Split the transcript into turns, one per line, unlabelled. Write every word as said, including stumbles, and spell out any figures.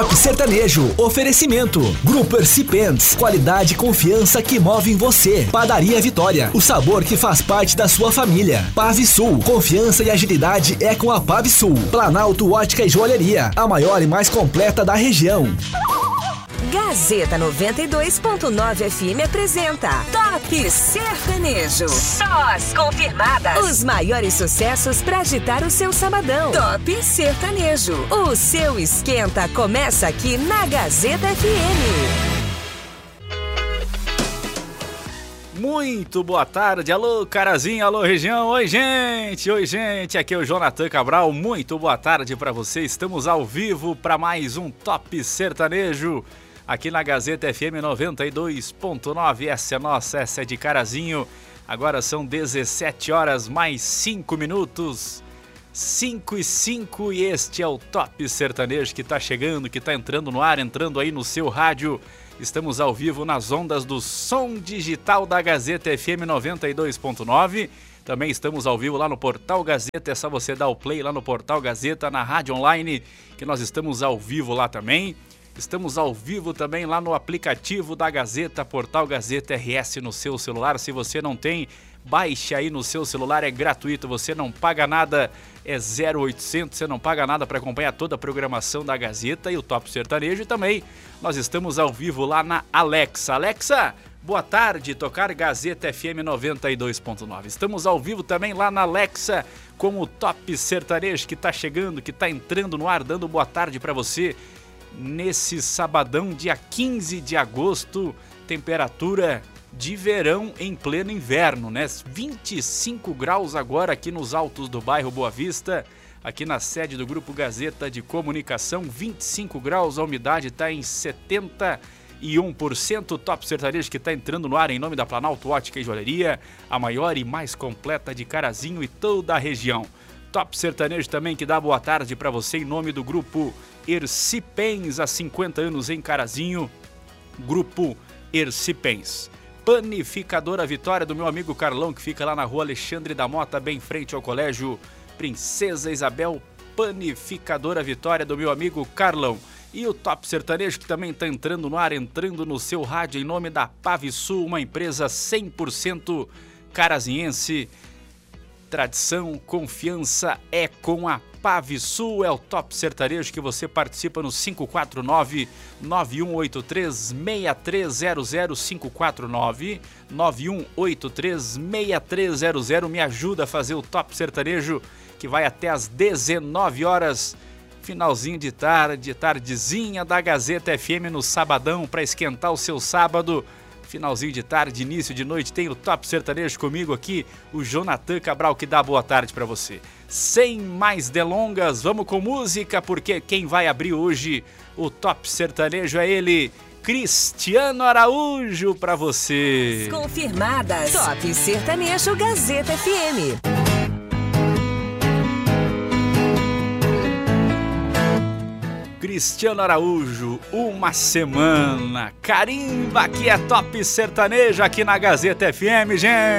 Top Sertanejo, oferecimento. Grupo Ercipens, qualidade e confiança que movem você. Padaria Vitória, o sabor que faz parte da sua família. Pavisul, confiança e agilidade é com a Pavisul. Planalto Ótica e Joalheria, a maior e mais completa da região.
Gazeta noventa e dois ponto nove F M apresenta Top Sertanejo. Só as confirmadas. Os maiores sucessos para agitar o seu sabadão. Top Sertanejo. O seu esquenta começa aqui na Gazeta F M.
Muito boa tarde, alô Carazinho, alô região, oi gente, oi gente, aqui é o Jonathan Cabral, muito boa tarde para você, estamos ao vivo para mais um Top Sertanejo, aqui na Gazeta F M noventa e dois ponto nove, essa é nossa, essa é de Carazinho, agora são dezessete horas mais cinco minutos, cinco e cinco e este é o Top Sertanejo que tá chegando, que tá entrando no ar, entrando aí no seu rádio. Estamos ao vivo nas ondas do som digital da Gazeta F M noventa e dois ponto nove. Também estamos ao vivo lá no Portal Gazeta. É só você dar o play lá no Portal Gazeta, na rádio online, que nós estamos ao vivo lá também. Estamos ao vivo também lá no aplicativo da Gazeta, Portal Gazeta R S no seu celular. Se você não tem, baixe aí no seu celular, é gratuito, você não paga nada, é zero oitocentos, você não paga nada para acompanhar toda a programação da Gazeta e o Top Sertanejo. E também nós estamos ao vivo lá na Alexa. Alexa, boa tarde, tocar Gazeta F M noventa e dois ponto nove. Estamos ao vivo também lá na Alexa com o Top Sertanejo que está chegando, que está entrando no ar, dando boa tarde para você nesse sabadão, dia quinze de agosto, temperatura de verão em pleno inverno, né? vinte e cinco graus agora aqui nos altos do bairro Boa Vista, aqui na sede do Grupo Gazeta de Comunicação, vinte e cinco graus, a umidade está em setenta e um por cento. Top Sertanejo que está entrando no ar em nome da Planalto Ótica e Joalheria, a maior e mais completa de Carazinho e toda a região. Top Sertanejo também que dá boa tarde para você em nome do Grupo Ercipens, há cinquenta anos em Carazinho, Grupo Ercipens. Panificadora Vitória do meu amigo Carlão, que fica lá na rua Alexandre da Mota, bem em frente ao Colégio Princesa Isabel. Panificadora Vitória do meu amigo Carlão. E o Top Sertanejo que também está entrando no ar, entrando no seu rádio em nome da Pavisul, uma empresa cem por cento carazinhense. Tradição, confiança é com a Pavisul, é o Top Sertanejo que você participa no cinco quatro nove, nove um oito três, seis três zero zero, cinco quatro nove, nove um oito três, seis três zero zero. Me ajuda a fazer o Top Sertanejo que vai até às dezenove horas, finalzinho de tarde, tardezinha da Gazeta F M no sabadão para esquentar o seu sábado. Finalzinho de tarde, início de noite, tem o Top Sertanejo comigo aqui, o Jonathan Cabral, que dá boa tarde para você. Sem mais delongas, vamos com música, porque quem vai abrir hoje o Top Sertanejo é ele, Cristiano Araújo, para você.
Confirmadas. Top Sertanejo Gazeta F M.
Cristiano Araújo, uma semana, carimba que é Top Sertanejo aqui na Gazeta F M, gente.